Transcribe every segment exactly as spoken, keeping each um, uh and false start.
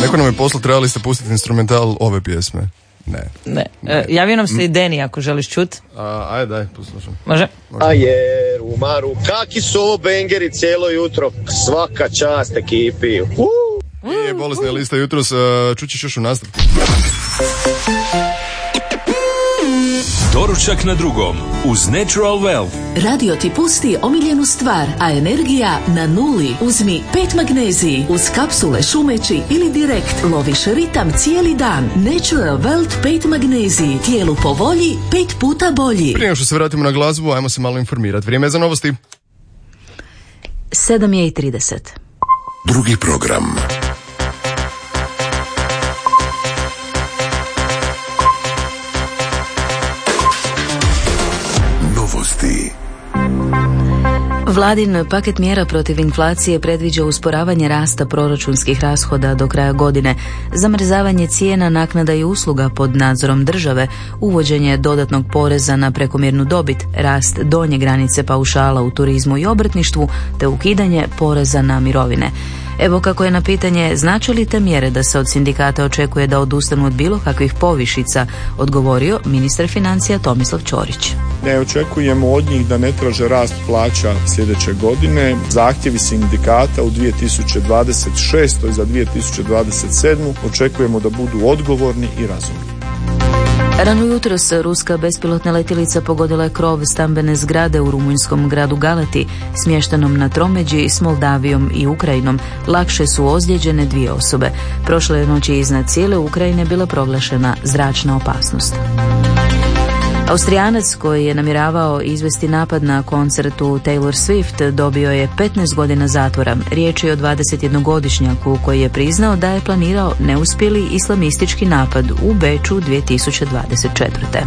Neko nam je posla, trebali ste pustiti instrumental ove pjesme. Ne. Ne. E, javio nam se i Deni, ako želiš čut. A, ajde, daj, poslušam. Može? A je, Rumaru, kaki su ovo bengeri cijelo jutro, svaka čast ekipi. Uh! Nije bolesna lista jutros, čućiš još u nastavku. Doručak na drugom uz Natural Well. Radio ti pusti omiljenu stvar, a energija na nuli. Uzmi pet magneziji uz kapsule šumeći ili direkt. Loviš ritam cijeli dan. Natural Well pet magneziji. Tijelu po volji, pet puta bolji. Prije nego što se vratimo na glazbu, ajmo se malo informirati. Vrijeme je za novosti. sedam je i trideset. Drugi program. Vladin paket mjera protiv inflacije predviđa usporavanje rasta proračunskih rashoda do kraja godine, zamrzavanje cijena naknada i usluga pod nadzorom države, uvođenje dodatnog poreza na prekomjernu dobit, rast donje granice paušala u turizmu i obrtništvu te ukidanje poreza na mirovine. Evo kako je na pitanje znače li te mjere da se od sindikata očekuje da odustanu od bilo kakvih povišica, odgovorio ministar financija Tomislav Ćorić. Ne očekujemo od njih da ne traže rast plaća sljedeće godine. Zahtjevi sindikata u dvije tisuće dvadeset šestoj za dvije tisuće dvadeset sedmu očekujemo da budu odgovorni i razumni. Rano jutros ruska bespilotna letjelica pogodila je krov stambene zgrade u rumunjskom gradu Galati, smještenom na tromeđi s Moldavijom i Ukrajinom. Lakše su ozlijeđene dvije osobe. Prošle noći iznad cijele Ukrajine bila proglašena zračna opasnost. Austrijanac koji je namjeravao izvesti napad na koncertu Taylor Swift dobio je petnaest godina zatvora. Riječ je o dvadesetjednogodišnjaku koji je priznao da je planirao neuspjeli islamistički napad u Beču dvije tisuće dvadeset četvrte.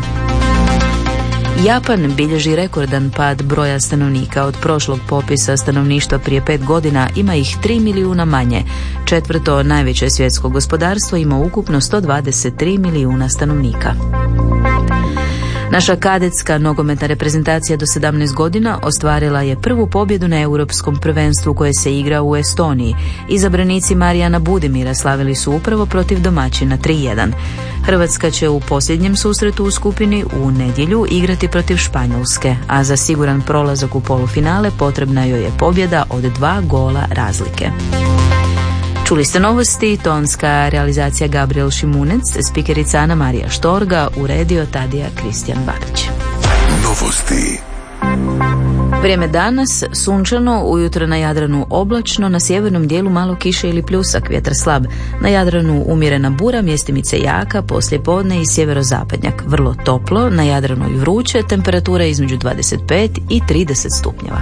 Japan bilježi rekordan pad broja stanovnika. Od prošlog popisa stanovništva prije pet godina ima ih tri milijuna manje. Četvrto najveće svjetsko gospodarstvo ima ukupno sto dvadeset tri milijuna stanovnika. Naša kadetska nogometna reprezentacija do sedamnaest godina ostvarila je prvu pobjedu na europskom prvenstvu koje se igra u Estoniji. Izabranici Marijana Budimira slavili su upravo protiv domaćina tri jedan. Hrvatska će u posljednjem susretu u skupini u nedjelju igrati protiv Španjolske, a za siguran prolazak u polufinale potrebna joj je pobjeda od dva gola razlike. Čuli ste novosti, tonska realizacija Gabriel Šimunec, spikerica Ana Marija Štorga, uredio Tadija Kristijan Barić. Novosti. Vrijeme danas, sunčano, ujutro na Jadranu oblačno, na sjevernom dijelu malo kiše ili pljusak, vjetar slab. Na Jadranu umjerena bura, mjestimice jaka, poslijepodne i sjeverozapadnjak. Vrlo toplo, na Jadranu i vruće, temperatura između dvadeset pet i trideset stupnjeva.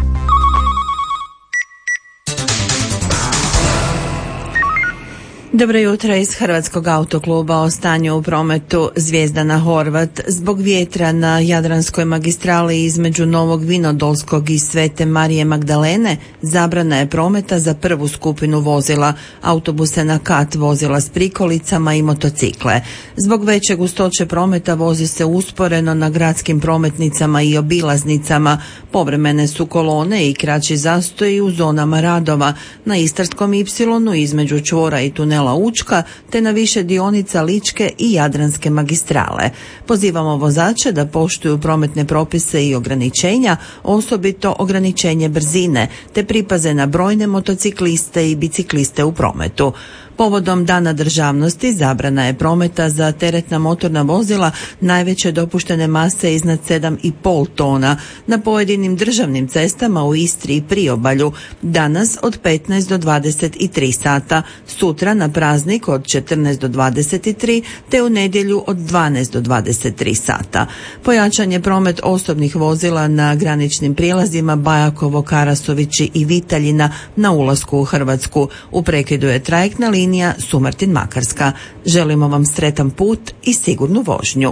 Dobro jutro iz Hrvatskog autokluba. O stanju u prometu. Zvijezdana Horvat. Zbog vjetra na Jadranskoj magistrali između Novog Vinodolskog i Svete Marije Magdalene zabrana je prometa za prvu skupinu vozila, autobuse na kat, vozila s prikolicama i motocikle. Zbog veće gustoće prometa vozi se usporeno na gradskim prometnicama i obilaznicama. Povremene su kolone i kraći zastoji u zonama radova na Istarskom ipsilonu između čvora i tunela Učka, te na više dionica Ličke i Jadranske magistrale. Pozivamo vozače da poštuju prometne propise i ograničenja, osobito ograničenje brzine, te pripaze na brojne motocikliste i bicikliste u prometu. Povodom Dana državnosti zabrana je prometa za teretna motorna vozila najveće dopuštene mase iznad sedam i pol tona na pojedinim državnim cestama u Istri i Priobalju, danas od petnaest do dvadeset tri sata, sutra na praznik od četrnaest do dvadeset tri te u nedjelju od dvanaest do dvadeset tri sata. Pojačan je promet osobnih vozila na graničnim prijelazima Bajakovo, Karasovići i Vitaljina na ulasku u Hrvatsku. U prekidu je trajektna linija Sumartin Makarska. Želimo vam sretan put i sigurnu vožnju.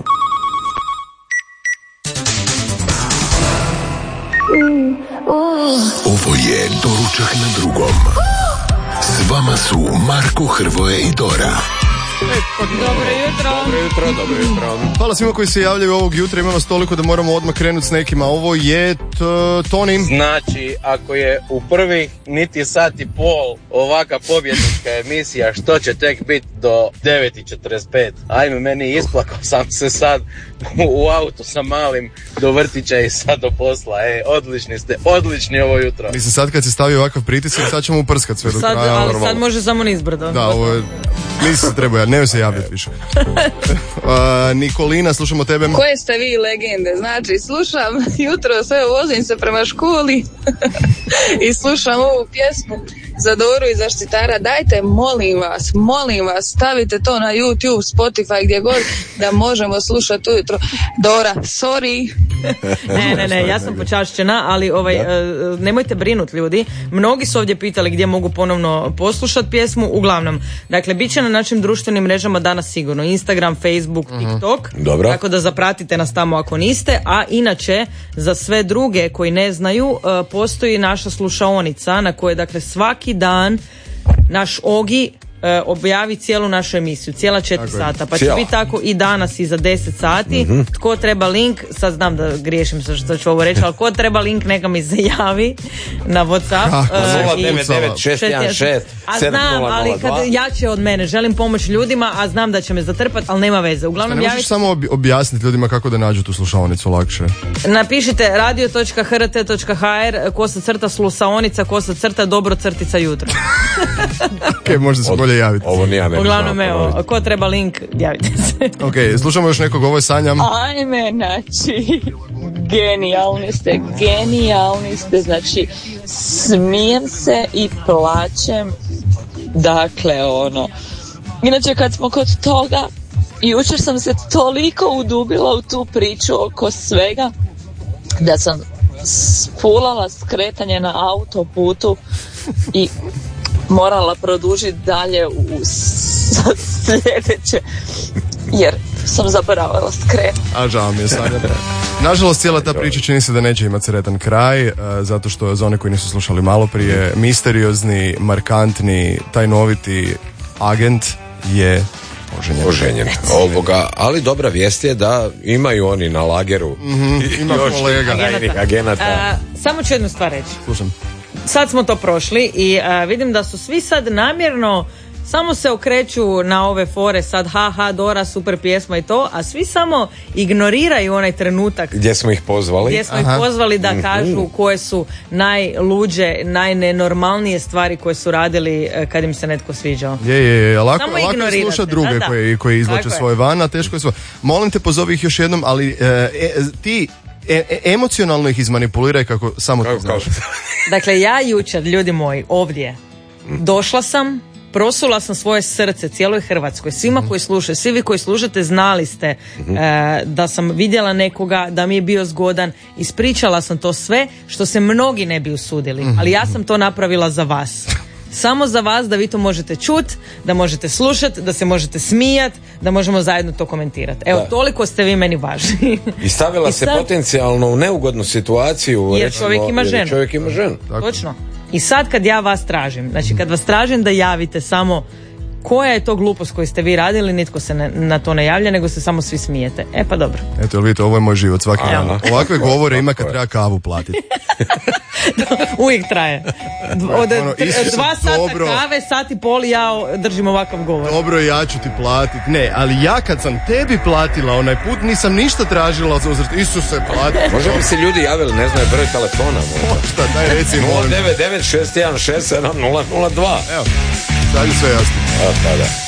Ovo je Doručak na drugom. S vama su Marko, Hrvoje i Dora. Dobro jutro. Dobro jutro, dobro jutro. Hvala svima koji se javljaju ovog jutra, ima nas toliko da moramo odmah krenuti s nekima. Ovo je t, Toni. Znači, ako je u prvih niti sat i pol ovaka pobjednička emisija, što će tek biti do devet i četrdeset pet? Ajme, meni isplakao sam se sad u auto sa malim do vrtića i sad do posla. E, odlični ste, odlični ovo jutro. Mislim, sad kad se stavi ovakav pritisak, sad ćemo uprskat sve do Sad, kraja. ali normalno. sad može samo nizbrdo. Da, ovo je... Nisi se trebao, ja, nemoj se javljati više. uh, Nikolina, slušamo tebe. Koje ste vi legende? Znači, slušam jutro, sve vozim se prema školi i slušam ovu pjesmu za Doru i zaštitara. Dajte, molim vas, molim vas, stavite to na YouTube, Spotify, gdje god, da možemo slušati ujutro. Dora, sorry. Ne, ne, ne, ja sam počašćena, ali ovaj, uh, nemojte brinuti ljudi. Mnogi su ovdje pitali gdje mogu ponovno poslušati pjesmu. Uglavnom, dakle, bit će na našim društvenim mrežama danas sigurno. Instagram, Facebook, TikTok. Dobro. Tako da zapratite nas tamo ako niste. A inače, za sve druge koji ne znaju, uh, postoji naša slušaonica na kojoj, dakle, svaki dan naš Ogi objavi cijelu našu emisiju, cijela četiri sata, pa će biti tako i danas i za deset sati. Mm-hmm. Tko treba link, sad znam da griješim sa što ću ovo reći, ali ko treba link neka mi se javi na WhatsApp. nula devet devet šest jedan šest sedam nula nula dva. A znam, ali kad jače od mene, želim pomoći ljudima, a znam da će me zatrpati, ali nema veze. Uglavnom, ne možeš javite... samo objasniti ljudima kako da nađu tu slušaonicu lakše. Napišite radio točka h r t točka h r, kosa crta slušaonica, kosa crta dobro crtica jutro. Ok, možda se bolje javiti. Ovo nije, ne Uglavnom, evo, ko treba link, javite se. Ok, slušamo još nekog, ovo je Sanja. Ajme, znači, genijalni ste, genijalni ste, znači, smijem se i plačem, dakle, ono, inače kad smo kod toga, jučer sam se toliko udubila u tu priču oko svega, da sam spulala skretanje na autoputu i morala produžiti dalje u sljedeće, jer sam zaboravila skrenuti. A žao mi je, Sanja. Nažalost, cijela ta priča čini se da neće imati sretan kraj, uh, zato što za one koji nisu slušali malo prije, misteriozni, markantni, tajnoviti agent je oženjen. Oženjen. Ovoga, ali dobra vijest je da imaju oni na lageru. Mm-hmm, ima kolega. Agenata. Agenata. Uh, samo ću jednu stvar reći. Slušam. Sad smo to prošli i uh, vidim da su svi sad namjerno samo se okreću na ove fore sad, ha ha, Dora, super pjesma i to, a svi samo ignoriraju onaj trenutak gdje smo ih pozvali, gdje smo Aha. ih pozvali da mm-hmm. kažu koje su najluđe, najnenormalnije stvari koje su radili kad im se netko sviđao. Je, je, je, lako, Samo lako je slušati druge da, da. koji, koji izvlače Tako svoje van, a teško je svoje. Molim te, pozovi ih još jednom, ali e, e, ti e, e, emocionalno ih izmanipuliraj kako samo kako, ti znaš. Dakle, ja jučer, ljudi moji, ovdje došla sam, prosula sam svoje srce cijeloj Hrvatskoj, svima koji slušaju, svi vi koji slušate znali ste mm-hmm. e, da sam vidjela nekoga, da mi je bio zgodan, ispričala sam to sve što se mnogi ne bi usudili, mm-hmm. ali ja sam to napravila za vas. Samo za vas, da vi to možete čut, da možete slušat, da se možete smijat, da možemo zajedno to komentirati. Evo, da. Toliko ste vi meni važni. I stavila I se sad, potencijalno u neugodnu situaciju. Jer recimo, čovjek ima jer ženu. Čovjek ima ženu. Točno. I sad kad ja vas tražim, znači kad vas tražim da javite samo koja je to glupost koju ste vi radili, nitko se ne, na to ne javlja, nego se samo svi smijete. E pa dobro. Eto, vidite, ovo je moj život svaki dan. Ovakve govore ima kad treba kavu platiti. Uvijek traje. Od ono, Isuse, dva sata dobro. Kave, sat i pol ja držim ovakav govor. Dobro, ja ću ti platit. Ne, ali ja kad sam tebi platila onaj put, nisam ništa tražila za uzrat. Isuse, plati. Možda bi se ljudi javili, ne znaju broj telefona. Šta, daj reci. nula devet devet šest jedan šest sedam nula nula dva. Evo, sad je sve jasno. A, tada.